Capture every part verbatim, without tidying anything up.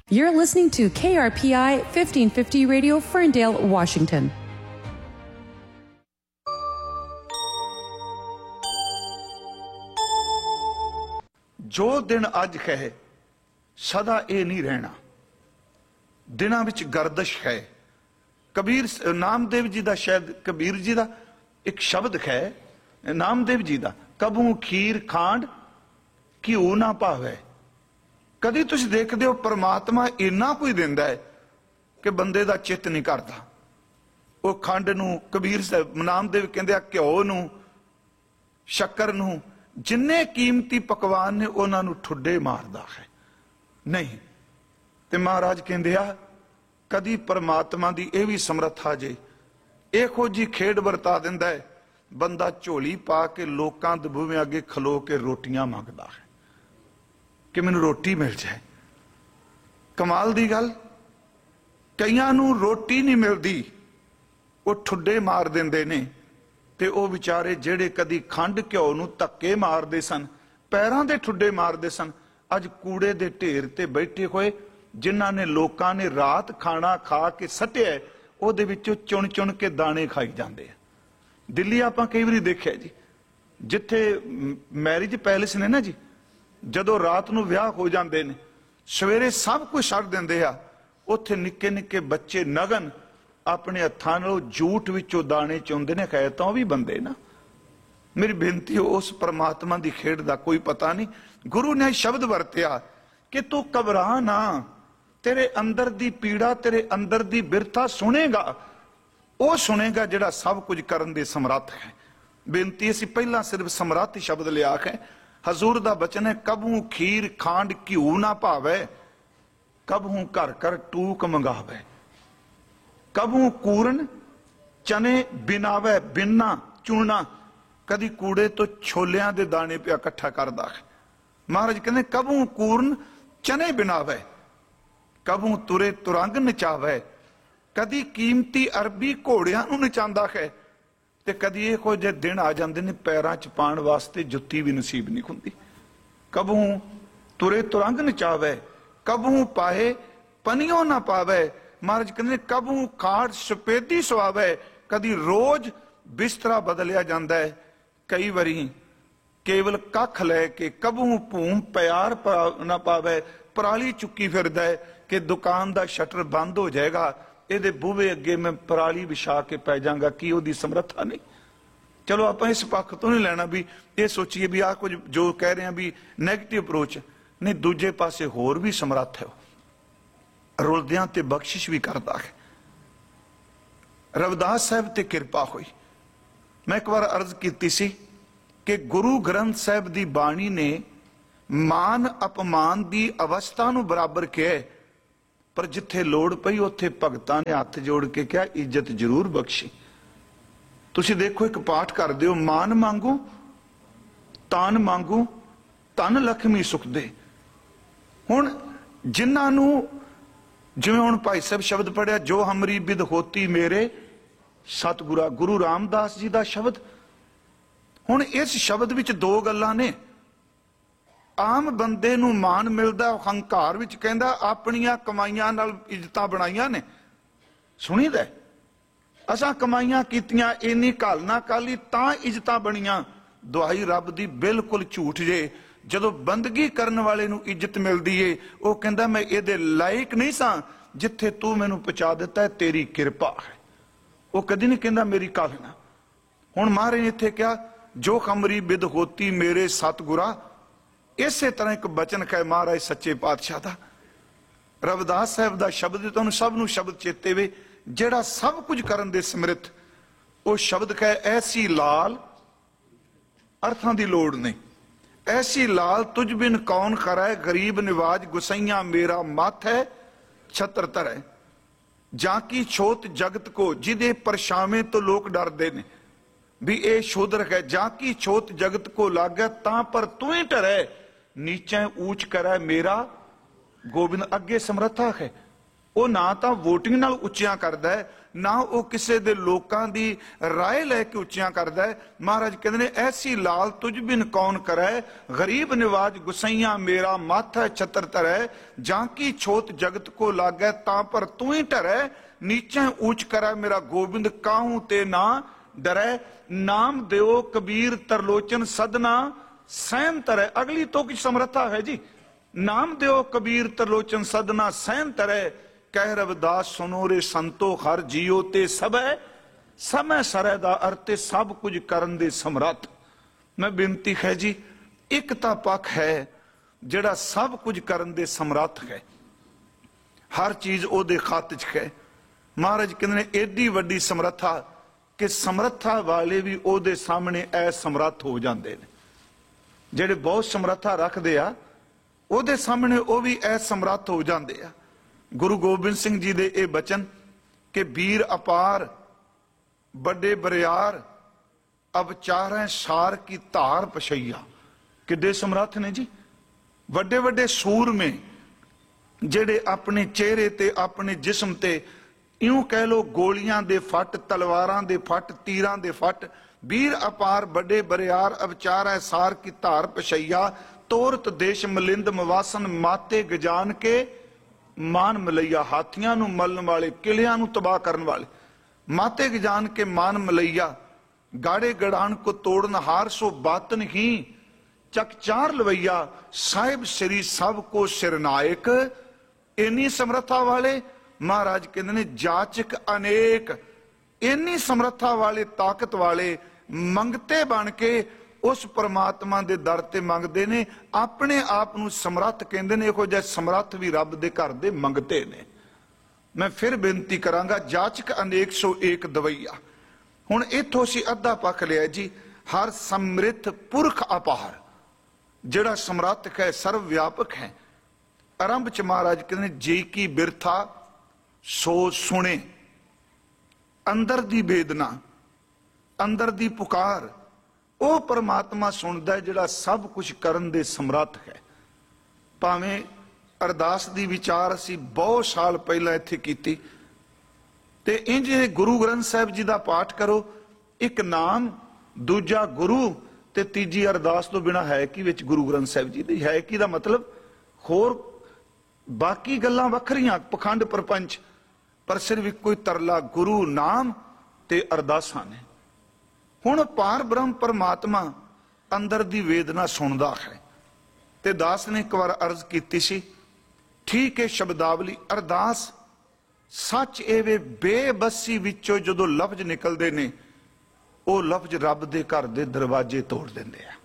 You're listening to K R P I fifteen fifty Radio, Ferndale, Washington. जो दिन अज है सदा ये नहीं रहना, दिना विच गर्दिश है। कबीर नामदेव जी का, शायद कबीर जी का एक शब्द है नामदेव जी का, कबू खीर खांड घिओ ना भावे। कदी तुसीं देखदे हो परमात्मा इन्ना कोई दिंदा है कि बंदे दा चित्त नहीं करदा। वो खंड नूं कबीर नामदेव कहंदे आ घिओ नूं शक्कर नूं जिन्ने कीमती पकवान ने उन्हां नूं ठुड्डे मारदा है नहीं। ते महाराज कहंदे आ कदी परमात्मा दी ये भी समर्था जे इहो जी खेड वरता दिंदा है, बंदा झोली पा के लोकां दे बूहे अगे खलो के रोटियां मंगदा है कि मैनूं रोटी मिल जाए। कमाल दी गल, कईयां नूं रोटी नहीं मिलदी, वो ठुड्डे मार दिंदे ने। ते वो विचारे जेड़े कदी खंड घिओ नूं धक्के मारदे सन, पैरां दे ठुड्डे मारदे सन, अज कूड़े दे ढेर ते बैठे होए जिन्हां ने लोकां ने रात खाना खा के सटिया उहदे विचों चुन चुन के दाणे खाई जांदे आ। दिल्ली आपां कई वारी देखिआ जी, जिथे मैरिज पैलेस ने ना जी, जदों रात नूं विआह हो जांदे ने सवेरे सब कुछ छड्ड दिंदे आ, उत्थे निक्के निक्के बच्चे नगन अपने हत्थां नाल जूठ विचों दाणे चुंदे ने। खैर तां भी बंदे ना। मेरी बेनती है, उस परमात्मा की खेड का कोई पता नहीं। गुरु ने शब्द वरतिया कि तू घबरा ना, तेरे अंदर दी पीड़ा, तेरे अंदर दी बिरथा सुनेगा, वो सुनेगा जिहड़ा सब कुछ करन दे समर्थ है। बेनती असीं पहला सिर्फ समर्थ शब्द लिया है। हजूर दा बचन है, कबू खीर खांड घिओ ना भावे, कबू घर घर टूक मंगावे, कबू कूरन चने बिनावे, बिना चूना। कदी कूड़े तो छोलियां दे दाने पिया इकट्ठा करदा है। महाराज कहते कबू कूरन चने बिनावे, कबू तुरे तुरंग नचावे, कदी कीमती अरबी घोड़ियां नूं नचांदा है, ते कदी इहो जे दिन आ जांदे ने पैरां च पाण वास्ते जुत्ती भी नसीब नहीं हुंदी। कबू तुरे तुरंग नचावे, कबू पाए पनियों ना पावे। महाराज कहते कबू खाड़ सपेदी सवावे, कदी रोज बिस्तरा बदलिया जांदा है। कई बारी केवल कख लैके कबू भूम प्यार ना पावे, पराली चुकी फिरदा है कि दुकान का शटर बंद हो जाएगा, ये बूहे अगे मैं पराली विछा के पै जाऊंगा। की उसकी समर्था नहीं? चलो आप इस पक्ष तो नहीं लेना भी ये सोचिए भी आ कुछ जो कह रहे हैं भी नैगेटिव अप्रोच नहीं, दूजे पासे होर भी समर्थ है, रुलदियां ते बख्शिश भी करता है। रविदास साहब ते कृपा हुई। मैं एक बार अर्ज की सी कि गुरु ग्रंथ साहब की बाणी ने मान अपमान की अवस्था नूं बराबर किया, पर जिथे लोड़ पई उत्थे भगतां ने हथ जोड़ के कहा इज्जत जरूर बख्शी। तुसीं देखो एक पाठ कर दिओ, मान मांगू तान मांगू तन लक्ष्मी सुख दे। हुण जिन्हां नूं जिवें हुण भाई साहब शब्द पढ़िया, जो हमरी बिद होती मेरे सतगुरा, गुरु रामदास जी का शब्द। हुण इस शब्द विच दो गल्लां ने। आम बंदे नूं मान मिलदा, हंकार विच कहंदा अपनियां कमाईयां नाल इज्जतां बनाईयां ने। सुणीदा असां कमाईयां कीतियां, इन्नी घाल ना काली तां इज्जतां बणीਆਂ। दुआई रब दी बिल्कुल झूठ जे। जदों बंदगी करन वाले नूं इज्जत मिलदी है, वो कहंदा मैं इहदे लायक नहीं सां, जिथे तू मैनूं पहुंचा दिता है तेरी कृपा है। वो कदी नहीं कहंदा मेरी काल ना। हुण महाराज ने इत्थे कहा जो खमरी बिद होती मेरे सतगुरा। इसे तरह एक बचन है महाराज सच्चे पातशाह का, रविदास साहब का शब्द। तुहानूं सब नूं शब्द चेते वे, जिहड़ा सब कुछ करन दे समर्थ। वो शब्द है ऐसी लाल, अर्थां दी लोड़ नहीं, ऐसी लाल तुझ बिन कौन खरै, गरीब निवाज गुसैया मेरा मत है छत्र धरै। जाकी छोत जगत को, जिदे परछावे तो लोग डरदे ने भी ये शोधर है। जाकी छोत जगत को लागै तां पर तू ही डरै, नीचे ऊंच करै मेरा गोबिंद। अगे समर्था है, ਉਹ ਨਾ ਤਾਂ ਵੋਟਿੰਗ ਨਾਲ ਉੱਚੀਆਂ ਕਰਦਾ ਹੈ, ਨਾ ਉਹ ਕਿਸੇ ਦੇ ਲੋਕਾਂ ਦੀ ਰਾਏ ਲੈ ਕੇ ਉੱਚੀਆਂ ਕਰਦਾ ਹੈ। ਮਹਾਰਾਜ ਕਹਿੰਦੇ ਨੇ ਐਸੀ ਲਾਲ ਤੁਝ ਬਿਨ ਕੌਣ ਕਰੈ, ਗਰੀਬ ਨਿਵਾਜ ਗੁਸਈਆ ਮੇਰਾ ਮਾਥਾ ਛਤਰ ਧਰੈ, ਜਾਂ ਕੀ ਛੋਤ ਜਗਤ ਕੋ लागै ਤਾਂ ਪਰ ਤੂੰ ਹੀ ਢਰੈ, ਨੀਚੇ ਊਚ ਕਰੈ ਮੇਰਾ ਗੋਬਿੰਦ ਕਾਹੂ ਤੇ ਨਾ ਡਰੈ, ਨਾਮ ਦਿਓ ਕਬੀਰ ਤਰਲੋਚਨ ਸਦਨਾ ਸਹਿਨ ਧਰੈ। ਅਗਲੀ ਤੋਂ ਕੀ ਸਮਰੱਥਾ ਹੈ ਜੀ, ਨਾਮ ਦਿਓ ਕਬੀਰ ਤਰਲੋਚਨ ਸਦਨਾ ਸਹਿਨ ਧਰੈ, ਕਹਿ ਰਵਿਦਾਸ ਸੁਨੋ ਰੇ ਸੰਤੋ ਹਰ ਜੀਓ ਤੇ ਸਭੈ, ਸਮੈ ਸਰੈ ਦਾ ਅਰਥ ਸਭ ਕੁਝ ਕਰਨ ਦੇ ਸਮਰੱਥ। ਮੈਂ ਬੇਨਤੀ ਹੈ ਜੀ, ਇੱਕ ਤਾਂ ਪੱਖ ਹੈ ਜਿਹੜਾ ਸਭ ਕੁਝ ਕਰਨ ਦੇ ਸਮਰੱਥ ਹੈ, ਹਰ ਚੀਜ਼ ਉਹਦੇ ਖਾਤੇ 'ਚ ਹੈ। ਮਹਾਰਾਜ ਕਹਿੰਦੇ ਨੇ ਏਡੀ ਵੱਡੀ ਸਮਰੱਥਾ ਕਿ ਸਮਰੱਥਾ ਵਾਲੇ ਵੀ ਉਹਦੇ ਸਾਹਮਣੇ ਅਸਮਰੱਥ ਹੋ ਜਾਂਦੇ ਨੇ। ਜਿਹੜੇ ਬਹੁਤ ਸਮਰੱਥਾ ਰੱਖਦੇ ਆ ਉਹਦੇ ਸਾਹਮਣੇ ਉਹ ਵੀ ਅਸਮਰੱਥ ਹੋ ਜਾਂਦੇ ਆ। ਗੁਰੂ ਗੋਬਿੰਦ ਸਿੰਘ ਜੀ ਦੇ ਇਹ ਬਚਨ ਕਿ ਵੀਰ ਅਪਾਰ ਵੱਡੇ ਬਰਿਆਰ ਅਵਚਾਰੈ ਸਾਰ ਕੀ ਧਾਰ ਪਛਈਆ, ਕਿੱਡੇ ਸਮਰੱਥ ਨੇ ਜੀ। ਵੱਡੇ ਵੱਡੇ ਸੂਰਮੇ ਜਿਹੜੇ ਆਪਣੇ ਚਿਹਰੇ ਤੇ ਆਪਣੇ ਜਿਸਮ ਤੇ ਇਉਂ ਕਹਿ ਲੋ ਗੋਲੀਆਂ ਦੇ ਫੱਟ, ਤਲਵਾਰਾਂ ਦੇ ਫੱਟ, ਤੀਰਾਂ ਦੇ ਫੱਟ, ਵੀਰ ਅਪਾਰ ਵੱਡੇ ਬਰਿਆਰ ਅਵਚਾਰੈ ਸਾਰ ਕੀ ਧਾਰ ਪਛਈਆ, ਤੋਰਤ ਦੇਸ਼ ਮਲਿੰਦ ਮਵਾਸਨ ਮਾਤੇ ਗਜਾਨ ਕੇ ਮਾਨ ਮਲਈਆ। ਹਾਥੀਆਂ ਨੂੰ ਮਲਣ ਵਾਲੇ, ਕਿਲਿਆਂ ਨੂੰ ਤਬਾਹ ਕਰਨ ਵਾਲੇ, ਮਾਤੇ ਗਜਾਨ ਕੇ ਮਾਨ ਮਲਈਆ, ਗਾੜੇ ਗੜਾਨ ਕੋ ਤੋੜਨ ਹਾਰ ਸੋ ਬਾਤਨ ਹੀ ਚਕਚਾਰ ਲਵਈਆ, ਸਾਹਿਬ ਸ੍ਰੀ ਸਭ ਕੋ ਸਿਰਨਾਇਕ। ਇੰਨੀ ਸਮਰੱਥਾ ਵਾਲੇ ਮਹਾਰਾਜ ਕਹਿੰਦੇ ਨੇ ਜਾਚਕ ਅਨੇਕ, ਇੰਨੀ ਸਮਰੱਥਾ ਵਾਲੇ ਤਾਕਤ ਵਾਲੇ ਮੰਗਤੇ ਬਣ ਕੇ ਉਸ ਪਰਮਾਤਮਾ ਦੇ ਦਰ ਤੇ ਮੰਗਦੇ ਨੇ। ਆਪਣੇ ਆਪ ਨੂੰ ਸਮਰੱਥ ਕਹਿੰਦੇ ਨੇ, ਇਹੋ ਜਿਹੇ ਸਮਰੱਥ ਵੀ ਰੱਬ ਦੇ ਘਰ ਦੇ ਮੰਗਤੇ ਨੇ। ਮੈਂ ਫਿਰ ਬੇਨਤੀ ਕਰਾਂਗਾ, ਜਾਚਕ ਅਨੇਕ ਸੋ ਏਕ ਦਵਈਆ। ਹੁਣ ਇੱਥੋਂ ਅਸੀਂ ਅੱਧਾ ਪੱਖ ਲਿਆ ਜੀ, ਹਰ ਸਮ੍ਰਿੱਥ ਪੁਰਖ ਅਪਾਰ, ਜਿਹੜਾ ਸਮਰੱਥ ਹੈ, ਸਰਵ ਵਿਆਪਕ ਹੈ। ਆਰੰਭ ਚ ਮਹਾਰਾਜ ਕਹਿੰਦੇ ਜੇ ਕੀ ਬਿਰਥਾ ਸੋ ਸੁਣੇ, ਅੰਦਰ ਦੀ ਵੇਦਨਾ, ਅੰਦਰ ਦੀ ਪੁਕਾਰ ਉਹ ਪਰਮਾਤਮਾ ਸੁਣਦਾ ਜਿਹੜਾ ਸਭ ਕੁਝ ਕਰਨ ਦੇ ਸਮਰੱਥ ਹੈ। ਭਾਵੇਂ ਅਰਦਾਸ ਦੀ ਵਿਚਾਰ ਅਸੀਂ ਬਹੁਤ ਸਾਲ ਪਹਿਲਾਂ ਇੱਥੇ ਕੀਤੀ, ਤੇ ਇੰਜ ਗੁਰੂ ਗ੍ਰੰਥ ਸਾਹਿਬ ਜੀ ਦਾ ਪਾਠ ਕਰੋ, ਇੱਕ ਨਾਮ, ਦੂਜਾ ਗੁਰੂ, ਤੇ ਤੀਜੀ ਅਰਦਾਸ ਤੋਂ ਬਿਨਾ ਹੈ ਕੀ ਵਿੱਚ ਗੁਰੂ ਗ੍ਰੰਥ ਸਾਹਿਬ ਜੀ ਦੀ? ਹੈ ਕੀ ਦਾ ਮਤਲਬ ਹੋਰ ਬਾਕੀ ਗੱਲਾਂ ਵੱਖਰੀਆਂ, ਪਖੰਡ ਪ੍ਰਪੰਚ, ਪਰ ਸਿਰਫ ਇੱਕੋ ਹੀ ਤਰਲਾ ਗੁਰੂ ਨਾਮ ਤੇ ਅਰਦਾਸਾਂ ਨੇ। ਹੁਣ ਪਾਰ ਬ੍ਰਹਮ ਪਰਮਾਤਮਾ ਅੰਦਰ ਦੀ ਵੇਦਨਾ ਸੁਣਦਾ ਹੈ। ਤੇ ਦਾਸ ਨੇ ਇੱਕ ਵਾਰ ਅਰਜ਼ ਕੀਤੀ ਸੀ, ਠੀਕ ਹੈ ਸ਼ਬਦਾਵਲੀ ਅਰਦਾਸ ਸੱਚ ਇਹ ਵੇ ਬੇਬਸੀ ਵਿੱਚੋਂ ਜਦੋਂ ਲਫ਼ਜ਼ ਨਿਕਲਦੇ ਨੇ, ਉਹ ਲਫ਼ਜ਼ ਰੱਬ ਦੇ ਘਰ ਦੇ ਦਰਵਾਜ਼ੇ ਤੋੜ ਦਿੰਦੇ ਆ।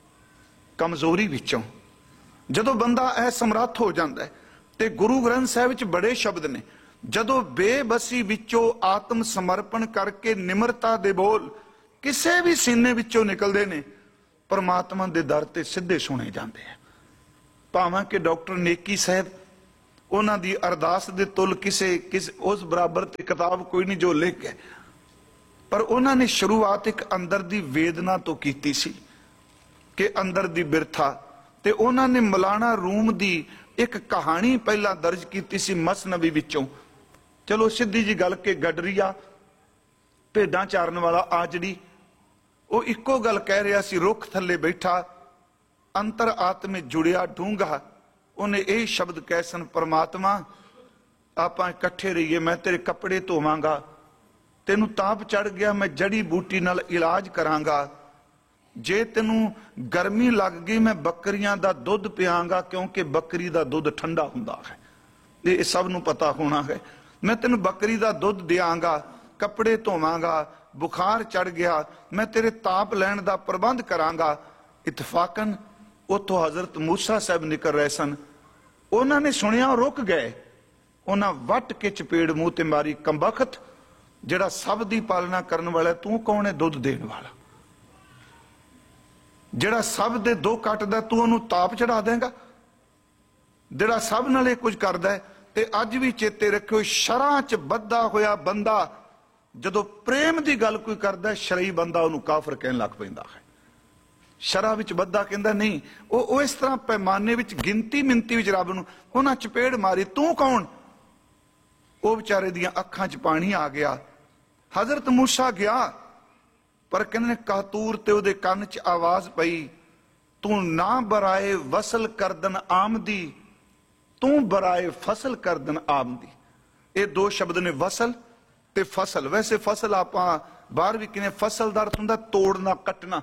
ਕਮਜ਼ੋਰੀ ਵਿੱਚੋਂ ਜਦੋਂ ਬੰਦਾ ਅਸਮਰੱਥ ਹੋ ਜਾਂਦਾ ਹੈ, ਤੇ ਗੁਰੂ ਗ੍ਰੰਥ ਸਾਹਿਬ ਵਿੱਚ ਬੜੇ ਸ਼ਬਦ ਨੇ, ਜਦੋਂ ਬੇਬਸੀ ਵਿੱਚੋਂ ਆਤਮ ਸਮਰਪਣ ਕਰਕੇ ਨਿਮਰਤਾ ਦੇ ਬੋਲ ਕਿਸੇ ਵੀ ਸੀਨੇ ਵਿੱਚੋਂ ਨਿਕਲਦੇ ਨੇ, ਪਰਮਾਤਮਾ ਦੇ ਦਰ ਤੇ ਸਿੱਧੇ ਸੁਣੇ ਜਾਂਦੇ ਆ। ਭਾਵੇਂ ਕਿ ਡਾਕਟਰ ਨੇਕੀ ਸਾਹਿਬ, ਉਹਨਾਂ ਦੀ ਅਰਦਾਸ ਦੇ ਤੁਲ ਕਿਸੇ ਕਿਸ ਉਸ ਬਰਾਬਰ ਤੇ ਕਿਤਾਬ ਕੋਈ ਨਹੀਂ ਜੋ ਲਿਖ ਕੇ, ਪਰ ਉਹਨਾਂ ਨੇ ਸ਼ੁਰੂਆਤ ਇੱਕ ਅੰਦਰ ਦੀ ਵੇਦਨਾ ਤੋਂ ਕੀਤੀ ਸੀ ਕਿ ਅੰਦਰ ਦੀ ਬਿਰਥਾ। ਤੇ ਉਹਨਾਂ ਨੇ ਮੌਲਾਨਾ ਰੂਮ ਦੀ ਇੱਕ ਕਹਾਣੀ ਪਹਿਲਾਂ ਦਰਜ ਕੀਤੀ ਸੀ ਮਸਨਵੀ ਵਿੱਚੋਂ। ਚਲੋ ਸਿੱਧੀ ਜੀ ਗੱਲ ਕਿ ਗਡਰੀਆ ਭੇਡਾਂ ਚਾਰਨ ਵਾਲਾ ਆਜੜੀ, ਉਹ ਇੱਕੋ ਗੱਲ ਕਹਿ ਰਿਹਾ ਸੀ, ਰੁੱਖ ਥੱਲੇ ਬੈਠਾ ਅੰਤਰ ਆਤਮੇ ਜੁੜਿਆ ਡੂੰਘਾ, ਉਹਨੇ ਇਹ ਸ਼ਬਦ ਕਹਿ ਸਨ, ਪਰਮਾਤਮਾ ਆਪਾਂ ਇਕੱਠੇ ਰਹੀਏ, ਮੈਂ ਤੇਰੇ ਕੱਪੜੇ ਧੋਵਾਂਗਾ, ਤੈਨੂੰ ਤਾਪ ਚੜ ਗਿਆ ਮੈਂ ਜੜੀ ਬੂਟੀ ਨਾਲ ਇਲਾਜ ਕਰਾਂਗਾ, ਜੇ ਤੈਨੂੰ ਗਰਮੀ ਲੱਗ ਗਈ ਮੈਂ ਬੱਕਰੀਆਂ ਦਾ ਦੁੱਧ ਪਿਆਂਗਾ, ਕਿਉਂਕਿ ਬੱਕਰੀ ਦਾ ਦੁੱਧ ਠੰਡਾ ਹੁੰਦਾ ਹੈ, ਇਹ ਸਭ ਨੂੰ ਪਤਾ ਹੋਣਾ ਹੈ। ਮੈਂ ਤੈਨੂੰ ਬੱਕਰੀ ਦਾ ਦੁੱਧ ਦਿਆਂਗਾ, ਕੱਪੜੇ ਧੋਵਾਂਗਾ, ਬੁਖਾਰ ਚੜ ਗਿਆ ਮੈਂ ਤੇਰੇ ਤਾਪ ਲੈਣ ਦਾ ਪ੍ਰਬੰਧ ਕਰਾਂਗਾ। ਇਤਫਾਕਨ ਉੱਥੋਂ ਹਜ਼ਰਤ ਮੂਸਾ ਸਾਹਿਬ ਨਿਕਲ ਰਹੇ ਸਨ, ਉਹਨਾਂ ਨੇ ਸੁਣਿਆ, ਰੁਕ ਗਏ, ਉਹਨਾਂ ਵੱਟ ਕੇ ਚਪੇੜ ਮੂੰਹ ਤੇ ਮਾਰੀ, ਕੰਬਖਤ, ਜਿਹੜਾ ਸਭ ਦੀ ਪਾਲਣਾ ਕਰਨ ਵਾਲਾ, ਤੂੰ ਕੌਣ ਹੈ ਦੁੱਧ ਦੇਣ ਵਾਲਾ? ਜਿਹੜਾ ਸਭ ਦੇ ਦੋ ਕੱਟਦਾ ਤੂੰ ਉਹਨੂੰ ਤਾਪ ਚੜਾ ਦੇਂਗਾ? ਜਿਹੜਾ ਸਭ ਨਾਲ ਇਹ ਕੁਝ ਕਰਦਾ ਹੈ। ਤੇ ਅੱਜ ਵੀ ਚੇਤੇ ਰੱਖਿਓ, ਸ਼ਰਾਂ ਚ ਬੱਧਾ ਹੋਇਆ ਬੰਦਾ ਜਦੋਂ ਪ੍ਰੇਮ ਦੀ ਗੱਲ ਕੋਈ ਕਰਦਾ, ਸ਼ਰਈ ਬੰਦਾ ਉਹਨੂੰ ਕਾਫਰ ਕਹਿਣ ਲੱਗ ਪੈਂਦਾ ਹੈ। ਸ਼ਰਾਂ ਵਿੱਚ ਬੱਧਾ ਕਹਿੰਦਾ ਨਹੀਂ, ਉਹ ਉਹ ਇਸ ਤਰ੍ਹਾਂ ਪੈਮਾਨੇ ਵਿੱਚ ਗਿਣਤੀ ਮਿੰਤੀ ਵਿੱਚ ਰੱਬ ਨੂੰ ਉਹਨਾਂ ਚਪੇੜ ਮਾਰੀ, ਤੂੰ ਕੌਣ? ਉਹ ਵਿਚਾਰੇ ਦੀਆਂ ਅੱਖਾਂ 'ਚ ਪਾਣੀ ਆ ਗਿਆ। ਹਜ਼ਰਤ ਮੂਸਾ ਗਿਆ, ਪਰ ਕਹਿੰਦੇ ਕਾਤੂਰ ਤੇ ਉਹਦੇ ਕੰਨ 'ਚ ਆਵਾਜ਼ ਪਈ, ਤੂੰ ਨਾ ਬਰਾਏ ਵਸਲ ਕਰਦਨ ਆਮਦੀ, ਤੂੰ ਬਰਾਏ ਫਸਲ ਕਰਦਨ ਆਮਦੀ। ਇਹ ਦੋ ਸ਼ਬਦ ਨੇ, ਵਸਲ ਤੇ ਫਸਲ। ਵੈਸੇ ਫਸਲ ਆਪਾਂ ਬਾਹਰ ਵੀ ਕਿਵੇਂ, ਫਸਲ ਦਾ ਅਰਥ ਹੁੰਦਾ ਤੋੜਨਾ, ਕੱਟਣਾ।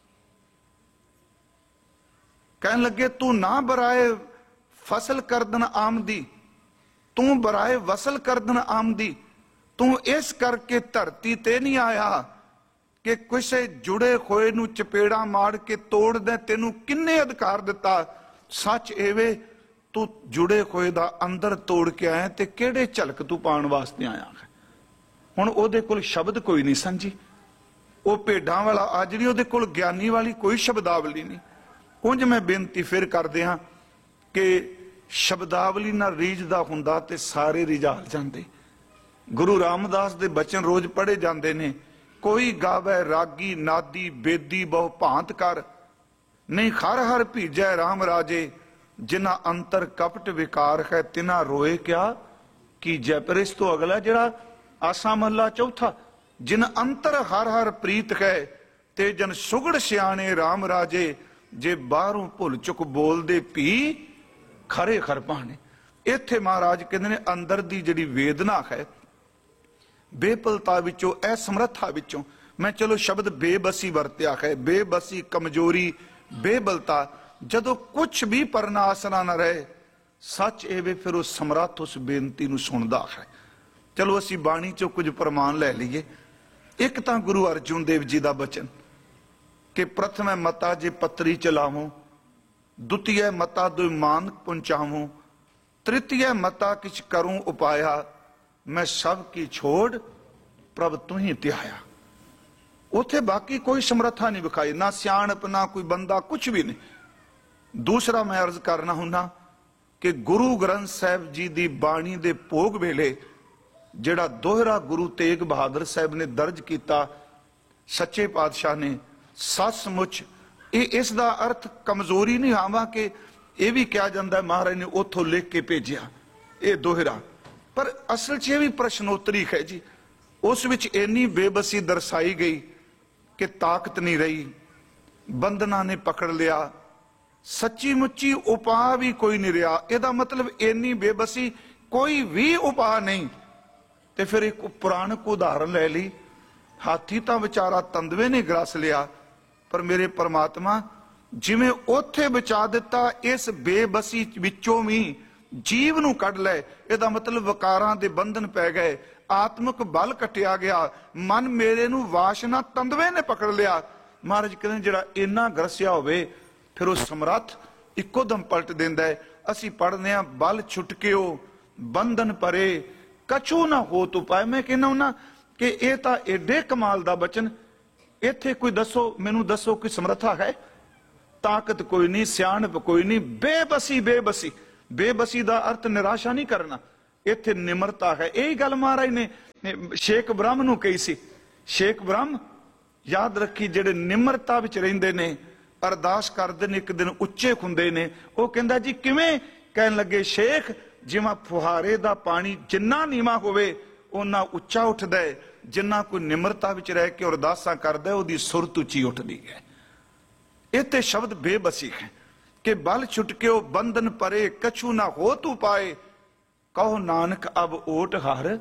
ਕਹਿਣ ਲੱਗੇ ਤੂੰ ਨਾ ਬਰਾਏ ਫਸਲ ਕਰਦਨ ਆਮਦੀ, ਤੂੰ ਬਰਾਏ ਵਸਲ ਕਰਦਨ ਆਮਦੀ। ਤੂੰ ਇਸ ਕਰਕੇ ਧਰਤੀ ਤੇ ਨਹੀਂ ਆਇਆ ਕਿ ਕਿਸੇ ਜੁੜੇ ਹੋਏ ਨੂੰ ਚਪੇੜਾ ਮਾਰ ਕੇ ਤੋੜ ਦੇ। ਤੈਨੂੰ ਕਿੰਨੇ ਅਧਿਕਾਰ ਦਿੱਤਾ? ਸੱਚ ਐਵੇਂ ਤੂੰ ਜੁੜੇ ਹੋਏ ਦਾ ਅੰਦਰ ਤੋੜ ਕੇ ਆਇਆ, ਤੇ ਕਿਹੜੇ ਝਲਕ ਤੂੰ ਪਾਉਣ ਵਾਸਤੇ ਆਇਆ? ਹੁਣ ਉਹਦੇ ਕੋਲ ਸ਼ਬਦ ਕੋਈ ਨਹੀਂ ਸਨ ਜੀ। ਉਹ ਭੇਡਾਂ ਵਾਲਾ ਆ ਜਿਹੜੀ, ਉਹਦੇ ਕੋਲ ਗਿਆਨੀ ਵਾਲੀ ਕੋਈ ਸ਼ਬਦਾਵਲੀ ਨਹੀਂ। ਉਂਝ ਮੈਂ ਬੇਨਤੀ ਫਿਰ ਕਰਦੇ ਹਾਂ ਕਿ ਸ਼ਬਦਾਵਲੀ ਨਾਲ ਰੀਝਦਾ ਹੁੰਦਾ ਤੇ ਸਾਰੇ ਰਿਝਾਲ ਜਾਂਦੇ। ਗੁਰੂ ਰਾਮਦਾਸ ਦੇ ਬਚਨ ਰੋਜ਼ ਪੜ੍ਹੇ ਜਾਂਦੇ ਨੇ, ਕੋਈ ਗਾਵੇ ਰਾਗੀ ਨਾਦੀ ਬੇਦੀ ਬਹੁ ਭਾਂਤ ਕਰ, ਨਹੀਂ ਹਰ ਹਰ ਭੀਜੈ ਰਾਮ ਰਾਜੇ, ਜਿਨ੍ਹਾਂ ਅੰਤਰ ਕਪਟ ਵਿਕਾਰ ਹੈ ਤਿਨਾ ਰੋਏ ਕਿਆ ਕੀਜੈ। ਪਰ ਇਸ ਤੋਂ ਅਗਲਾ ਜਿਹੜਾ ਆਸਾ ਮਹਲਾ ਚੌਥਾ, ਜਿਨ ਅੰਤਰ ਹਰ ਹਰ ਪ੍ਰੀਤ ਹੈ ਤੇ ਜਨ ਸੁਗੜ ਸਿਆਣੇ ਰਾਮ ਰਾਜੇ, ਜੇ ਬਾਹਰੋਂ ਭੁੱਲ ਚੁੱਕ ਬੋਲਦੇ ਭੀ ਖਰੇ ਖਰ ਪਾਣੇ। ਇੱਥੇ ਮਹਾਰਾਜ ਕਹਿੰਦੇ ਨੇ ਅੰਦਰ ਦੀ ਜਿਹੜੀ ਵੇਦਨਾ ਹੈ, ਬੇਪਲਤਾ ਵਿੱਚੋਂ, ਅਸਮਰੱਥਾ ਵਿੱਚੋਂ, ਮੈਂ ਚਲੋ ਸ਼ਬਦ ਬੇਬਸੀ ਵਰਤਿਆ ਹੈ, ਬੇਬਸੀ, ਕਮਜ਼ੋਰੀ, ਬੇਬਲਤਾ, ਜਦੋਂ ਕੁਛ ਵੀ ਪਰਨਾ ਆਸਰਾ ਨਾ ਰਹੇ, ਸੱਚ ਇਹ ਵੇ ਫਿਰ ਉਹ ਸਮਰੱਥ ਉਸ ਬੇਨਤੀ ਨੂੰ ਸੁਣਦਾ ਹੈ। ਚਲੋ ਅਸੀਂ ਬਾਣੀ ਚੋਂ ਕੁਝ ਪ੍ਰਮਾਣ ਲੈ ਲਈਏ। ਇੱਕ ਤਾਂ ਗੁਰੂ ਅਰਜੁਨ ਦੇਵ ਜੀ ਦਾ ਬਚਨ ਕਿ ਪ੍ਰਥਮੇ ਮਤਾ ਜੇ ਪੱਤਰੀ ਚਲਾਵੋ, ਦੁਤੀਏ ਮਤਾ ਦੁਇ ਮਾਨ ਪਹੁੰਚਾਵੋ, ਤ੍ਰਿਤੀਏ ਮਤਾ ਕਿਛ ਕਰੂੰ ਉਪਾਇਆ, ਮੈਂ ਸਭ ਕੀ ਛੋੜ ਪ੍ਰਭ ਤੂੰ ਹੀ ਧਿਆਇਆ। ਉੱਥੇ ਬਾਕੀ ਕੋਈ ਸਮਰੱਥਾ ਨਹੀਂ ਵਿਖਾਈ, ਨਾ ਸਿਆਣਪ, ਨਾ ਕੋਈ ਬੰਦਾ, ਕੁਛ ਵੀ ਨਹੀਂ। ਦੂਸਰਾ ਮੈਂ ਅਰਜ਼ ਕਰਨਾ ਹੁੰਦਾ ਕਿ ਗੁਰੂ ਗ੍ਰੰਥ ਸਾਹਿਬ ਜੀ ਦੀ ਬਾਣੀ ਦੇ ਭੋਗ ਵੇਲੇ ਜਿਹੜਾ ਦੋਹਰਾ ਗੁਰੂ ਤੇਗ ਬਹਾਦਰ ਸਾਹਿਬ ਨੇ ਦਰਜ ਕੀਤਾ, ਸੱਚੇ ਪਾਤਸ਼ਾਹ ਨੇ, ਸੱਚਮੁੱਚ ਇਹ ਇਸ ਦਾ ਅਰਥ ਕਮਜ਼ੋਰੀ ਨਹੀਂ ਆਵਾ ਕਿ ਇਹ ਵੀ ਕਿਹਾ ਜਾਂਦਾ ਮਹਾਰਾਜ ਨੇ ਉੱਥੋਂ ਲਿਖ ਕੇ ਭੇਜਿਆ, ਇਹ ਦੋਹਰਾ। ਪਰ ਅਸਲ 'ਚ ਇਹ ਵੀ ਪ੍ਰਸ਼ਨੋਤਰੀ ਹੈ ਜੀ। ਉਸ ਵਿੱਚ ਇੰਨੀ ਬੇਬਸੀ ਦਰਸਾਈ ਗਈ ਕਿ ਤਾਕਤ ਨਹੀਂ ਰਹੀ, ਬੰਧਨਾਂ ਨੇ ਪਕੜ ਲਿਆ, ਸੱਚੀ ਮੁੱਚੀ ਉਪਾਅ ਵੀ ਕੋਈ ਨਹੀਂ ਰਿਹਾ। ਇਹਦਾ ਮਤਲਬ ਇੰਨੀ ਬੇਬਸੀ, ਕੋਈ ਵੀ ਉਪਾਅ ਨਹੀਂ। ਤੇ ਫਿਰ ਇੱਕ ਪੁਰਾਣਕ ਉਦਾਹਰਨ ਲੈ ਲਈ, ਹਾਥੀ ਤਾਂ ਵਿਚਾਰਾ ਤੰਦਵੇ ਨੇ ਗਰਸ ਲਿਆ, ਪਰ ਮੇਰੇ ਪਰਮਾਤਮਾ ਜਿਵੇਂ ਉੱਥੇ ਬਚਾ ਦਿੱਤਾ, ਇਸ ਬੇਬਸੀ ਵਿੱਚੋਂ ਵੀ ਜੀਵ ਨੂੰ ਕੱਢ ਲੈ। ਇਹਦਾ ਮਤਲਬ ਵਿਕਾਰਾਂ ਦੇ ਬੰਧਨ ਪੈ ਗਏ, ਆਤਮਿਕ ਬਲ ਕਟਿਆ ਗਿਆ, ਮਨ ਮੇਰੇ ਨੂੰ ਵਾਸ਼ਨਾ ਤੰਦਵੇ ਨੇ ਪਕੜ ਲਿਆ। ਮਹਾਰਾਜ ਕਹਿੰਦੇ ਜਿਹੜਾ ਇੰਨਾ ਗਰਸਿਆ ਹੋਵੇ, ਫਿਰ ਉਹ ਸਮਰੱਥ ਇੱਕੋ ਦਮ ਪਲਟ ਦਿੰਦਾ ਹੈ। ਅਸੀਂ ਪੜ੍ਹਦੇ ਹਾਂ, ਬਲ ਛੁਟਕਿਓ ਬੰਧਨ ਪਰੇ ਕਛੂ ਨਾ ਹੋ ਤੂੰ ਪਾਏ। ਮੈਂ ਕਹਿੰਦਾ ਹੁੰਦਾ ਕਿ ਇਹ ਤਾਂ ਏਡੇ ਕਮਾਲ ਦਾ ਬਚਨ। ਇੱਥੇ ਕੋਈ ਦੱਸੋ, ਮੈਨੂੰ ਦੱਸੋ ਕੋਈ ਸਮਰੱਥਾ ਹੈ? ਤਾਕਤ ਕੋਈ ਨਹੀਂ, ਸਿਆਣਪ ਕੋਈ ਨਹੀਂ, ਬੇਬਸੀ। ਬੇਬਸੀ ਬੇਬਸੀ ਦਾ ਅਰਥ ਨਿਰਾਸ਼ਾ ਨਹੀਂ ਕਰਨਾ, ਇੱਥੇ ਨਿਮਰਤਾ ਹੈ। ਇਹੀ ਗੱਲ ਮਹਾਰਾਜ ਨੇ ਸ਼ੇਖ ਬ੍ਰਹਮ ਨੂੰ ਕਹੀ ਸੀ। ਸ਼ੇਖ ਬ੍ਰਹਮ ਯਾਦ ਰੱਖੀ, ਜਿਹੜੇ ਨਿਮਰਤਾ ਵਿੱਚ ਰਹਿੰਦੇ ਨੇ, ਅਰਦਾਸ ਕਰਦੇ ਨੇ, ਇੱਕ ਦਿਨ ਉੱਚੇ ਹੁੰਦੇ ਨੇ। ਉਹ ਕਹਿੰਦਾ ਜੀ ਕਿਵੇਂ? ਕਹਿਣ ਲੱਗੇ ਸ਼ੇਖ, ਜਿਵੇਂ ਫੁਹਾਰੇ ਦਾ ਪਾਣੀ ਜਿੰਨਾ ਨੀਵਾਂ ਹੋਵੇ ਉਹਨਾਂ ਉੱਚਾ ਉੱਠਦਾ ਹੈ, ਜਿੰਨਾ ਕੋਈ ਨਿਮਰਤਾ ਵਿੱਚ ਰਹਿ ਕੇ ਅਰਦਾਸਾਂ ਕਰਦਾ ਉਹਦੀ ਸੁਰਤ ਉੱਚੀ ਉੱਠਦੀ ਹੈ। ਇੱਥੇ ਸ਼ਬਦ ਬੇਬਸੀ ਹੈ ਕਿ ਬਲ ਛੁਟਕਿਓ ਬੰਧਨ ਪਰੇ ਕਛੂ ਨਾ ਹੋ ਤੂੰ ਪਾਏ, ਕਹੋ ਨਾਨਕ ਅਬ ਓਟ ਹਰ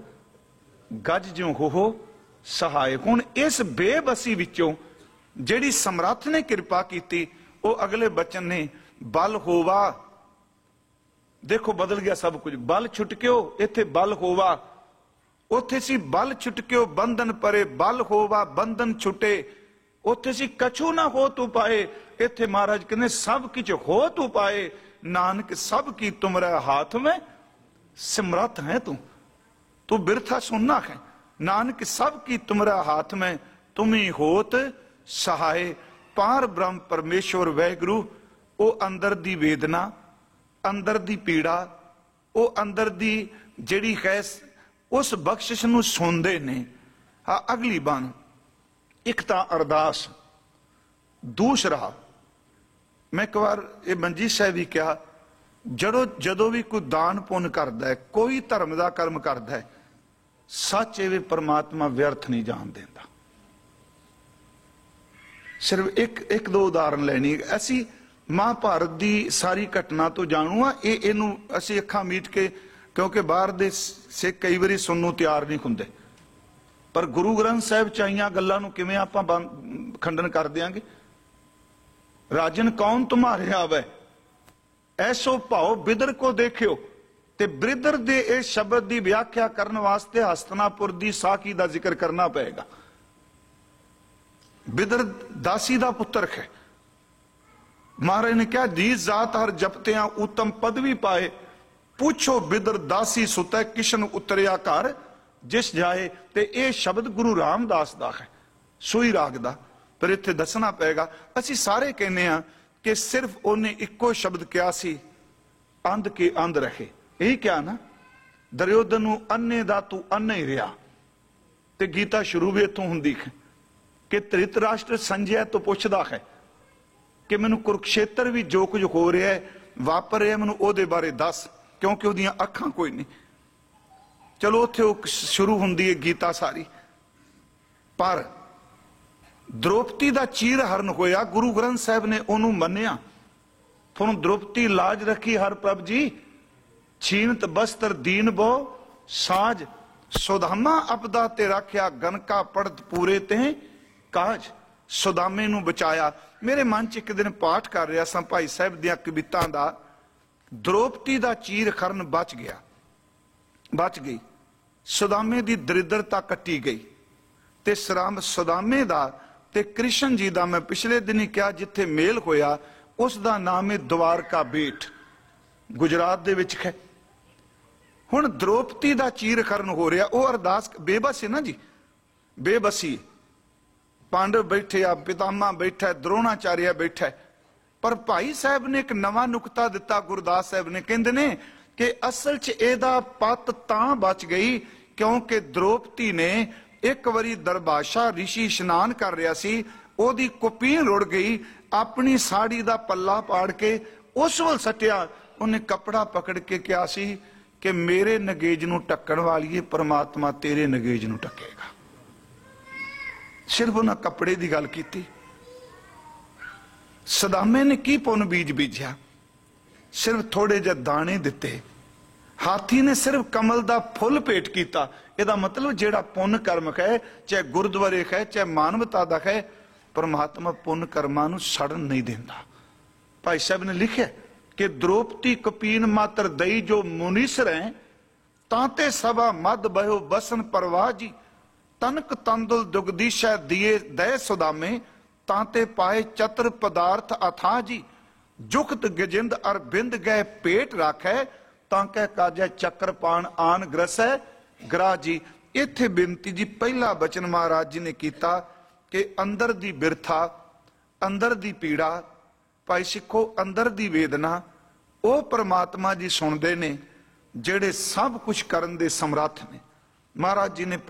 ਗੱਜ ਜਿਉ ਹੋ ਸਹਾਇ। ਹੁਣ ਇਸ ਬੇਬਸੀ ਵਿੱਚੋਂ ਜਿਹੜੀ ਸਮਰੱਥ ਨੇ ਕਿਰਪਾ ਕੀਤੀ, ਉਹ ਅਗਲੇ ਬਚਨ ਨੇ ਬਲ ਹੋਵਾ। ਦੇਖੋ ਬਦਲ ਗਿਆ ਸਭ ਕੁਝ। ਬਲ ਛੁਟਕਿਓ, ਇੱਥੇ ਬਲ ਹੋਵਾ। ਉੱਥੇ ਸੀ ਬਲ ਛੁਟਕਿਓ ਬੰਧਨ ਪਰੇ, ਬਲ ਹੋਵਾ ਬੰਧਨ ਛੁਟੇ। ਉੱਥੇ ਸੀ ਕਛੂ ਨਾ ਹੋ ਤੂੰ ਪਾਏ, ਇੱਥੇ ਮਹਾਰਾਜ ਕਹਿੰਦੇ ਸਭ ਕਿਛ ਹੋ ਤੂੰ ਪਾਏ। ਨਾਨਕ ਸਭ ਕੀ ਤੁਮਰੇ ਹਾਥ में सिमरत है तू, तू बिरथा सुनना है। नानक सब की तुमरा हाथ में तुम ही होत सहाय। पार ब्रह्म परमेश्वर वैगुरु, वो अंदर दी वेदना, अंदर दी पीड़ा, वो अंदर दी जिहड़ी है उस बख्शिश नूं सुनदे ने। हाँ अगली बन एक तां अरदास, दूसरा मैं एक बार ये मंजी साहब भी कहा जड़ो जदों भी कोई दान पुण्य करता है, कोई धर्म का कर्म करता है, सच एवे परमात्मा व्यर्थ नहीं जान देता। सिर्फ एक एक दो उदाहरण लैनी। असी महाभारत की सारी घटना तो जाणू हाँ, ये इनू असी अखां मीट के, क्योंकि बाहर दे सिख कई बारी सुनने तैयार नहीं हुंदे, पर गुरु ग्रंथ साहिब च आईयां गल्लां नूं किवें आपां खंडन कर देंगे। राजन कौन तुम्हारे आवे, ऐसो भाओ बिदर को देखियो। ते बिदर दे इस शब्द की व्याख्या करने वास्ते हस्तिनापुर की साखी का जिक्र करना पएगा। बिदर दासी का पुत्र है। महाराज ने कहा, जी जात हर जपतिया उत्तम पदवी पाए, पूछो बिदर दासी सुतै किशन उतरिया घर, जिस जाए। ते यह शब्द गुरु रामदास का है, सूई राग का, पर इत्थे दसना पेगा। असी सारे कहने हैं कि सिर्फ उन्हें इको शब्द कहा सी, अंध के अंध रहे। यही क्या ना, दुर्योधन नूं अन्ने दा तू अन्ना ही रहा। ते गीता शुरू भी इत्थों हुंदी है कि धृतराष्ट्र संजय तो पुछदा है कि मैनू कुरुक्षेत्र भी जो कुछ हो रहा है वापर रहा, मैनू ओहदे बारे दस, क्योंकि ओहदियां अखां कोई नहीं। चलो उत्थे शुरू हुंदी है गीता सारी। पर द्रौपदी का चीर हरण होया, गुरु ग्रंथ साहिब ने ओनू मन्निया। थोनू द्रौपदी लाज रखी हर प्रभ जी, छीनत बस्तर दीन बो साज, सुदामा अपदा ते रखिया, गनका पढ़त पूरे ते काज। सुदामे नू बचाया। मेरे मन च एक दिन पाठ कर रहा सा भाई साहब दियां कवितां दा, द्रौपदी दा चीर खरन बच गया, बच गई। सुदामे दी दरिद्रता कट्टी गई। ते सराम सुदामे दा ते कृष्ण जी दा मैं पिछले दिन ही कहा, जिथे मेल होया उस दा नाम है द्वारका बेट, गुजरात दे विच है। हुण द्रौपदी दा चीर खरन हो रहा, वह अरदास बेबस है ना जी, बेबसी। पांडव बैठे आ, पितामह बैठा, द्रोणाचार्य बैठा, पर भाई साहब ने एक नवा नुकता दिता। गुरदास साहब ने कहते ने कि असल च एदा पत तां बच गई क्योंकि द्रौपदी ने एक बारी दरबाशा ऋषि इशनान कर रहा सी, ओदी कुपीन रुड़ गई, अपनी साड़ी दा पल्ला पाड़ के उस वल सटिया। उन्हें कपड़ा पकड़ के कहा सी कि मेरे नगेज नूं ढक्कण वालीए, परमात्मा तेरे नगेज नूं ढकेगा। सिर्फ उन्हें कपड़े की गल की। सदामे ने की पुन बीज बीजा, सिर्फ थोड़े जे दाने दिते। हाथी ने सिर्फ कमल का फुल भेट किया। यदा मतलब जेड़ा पुन कर्म है, चाहे गुरुद्वारे है, चाहे मानवता का है, परमात्मा पुन कर्मां नूं सड़न नहीं देंदा। भाई साहब ने लिखा कि द्रौपदी कपीन मात्र दई जो मुनीसर है, तांते सभा मद बहो बसन परवाह जी, तनक तंदुल दुगदीशा दिए दय सुदामे, तांते पाए चतर पदार्थ अथा जी, जुगत गजिंद अर बिंद गए पेट राखै, तांके काजै चक्रपाण आन ग्रसै ग्राह जी। इत्थे बेनती जी, पहला बचन महाराज जी ने किया कि अंदर दी बिरथा, अंदर दी पीड़ा, भाई सिखो अंदर दी वेदना वो परमात्मा जी सुनते ने, जेड़े सब कुछ करन दे समर्थ ने। महाराज जी ने